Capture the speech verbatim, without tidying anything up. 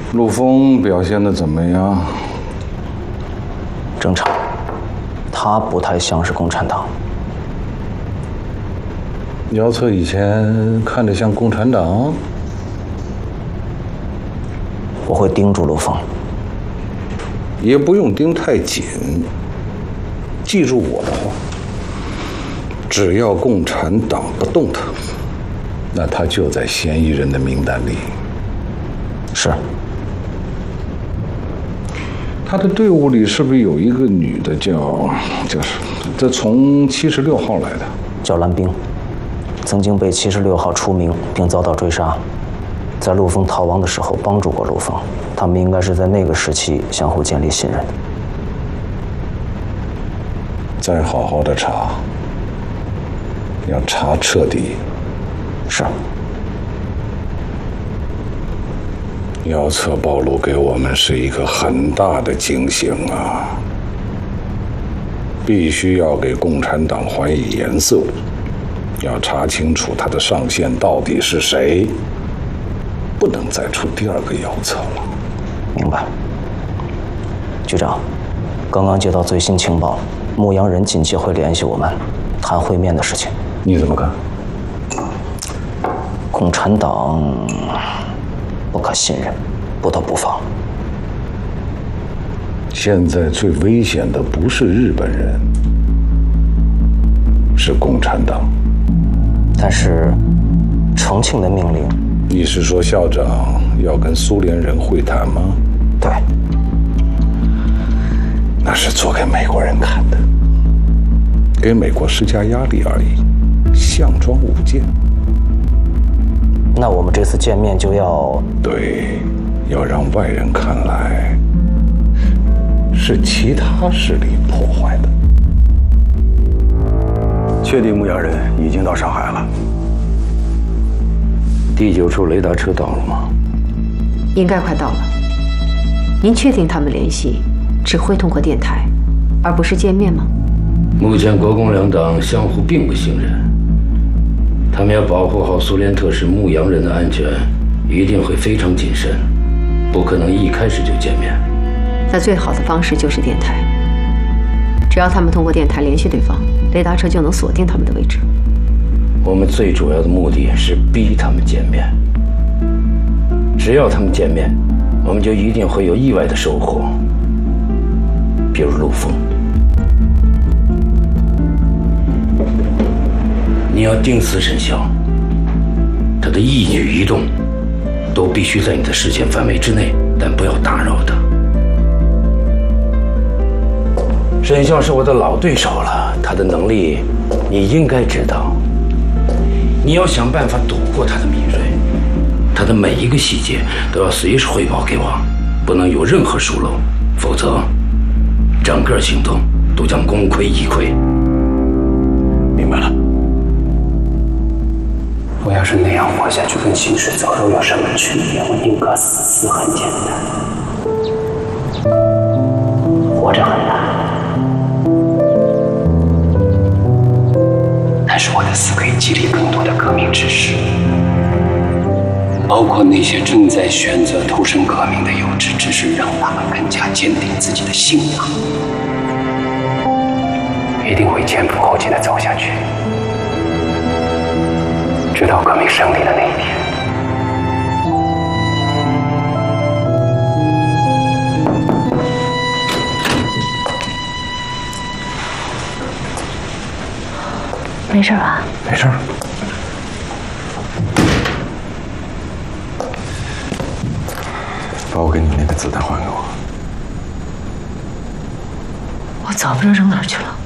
陆丰表现得怎么样？ 正常，他不太像是共产党。 姚策以前看着像共产党， 我会盯住陆丰。 也不用盯太紧。记住我的话，只要共产党不动他，那他就在嫌疑人的名单里。 是。 他的队伍里是不是有一个女的叫叫什么？这从七十六号来的， 叫蓝冰，曾经被七十六号除名并遭到追杀，在陆丰逃亡的时候帮助过陆丰，他们应该是在那个时期相互建立信任的。 再好好的查，要查彻底。 是。 姚策暴露给我们是一个很大的警醒啊！必须要给共产党还以颜色，要查清楚他的上线到底是谁，不能再出第二个姚策了。 明白。局长，刚刚接到最新情报，牧羊人近期会联系我们，谈会面的事情。 你怎么看？ 共产党不可信任，不得不防。 现在最危险的不是日本人，是共产党。 但是，重庆的命令， 你是说校长要跟苏联人会谈吗？ 对， 那是做给美国人看的，给美国施加压力而已，项庄舞剑。 那我们这次见面就要…… 对，要让外人看来是其他势力破坏的。 确定牧羊人已经到上海了。第九处雷达车到了吗？ 应该快到了。您确定他们联系只会通过电台，而不是见面吗？ 目前国共两党相互并不信任，他们要保护好苏联特使牧羊人的安全，一定会非常谨慎，不可能一开始就见面。 那最好的方式就是电台，只要他们通过电台联系对方，雷达车就能锁定他们的位置。 我们最主要的目的是逼他们见面，只要他们见面，我们就一定会有意外的收获，比如陆丰。你要盯死沈潇，他的一举一动都必须在你的视线范围之内，但不要打扰他。沈潇是我的老对手了，他的能力你应该知道。你要想办法躲过他的敏锐，他的每一个细节都要随时汇报给我，不能有任何疏漏，否则整个行动都将功亏一篑。 明白了。我要是那样活下去，跟行尸走肉有什么区别？我宁可死，死很简单，活着很难。但是我的死可以激励更多的革命志士，包括那些正在选择投身革命的有志之士，让他们更加坚定自己的信仰，一定会前仆后继地走下去，直到革命胜利的那一天。 没事吧？ 没事。把我给你那个子弹还给我。 我早不知道扔哪儿去了。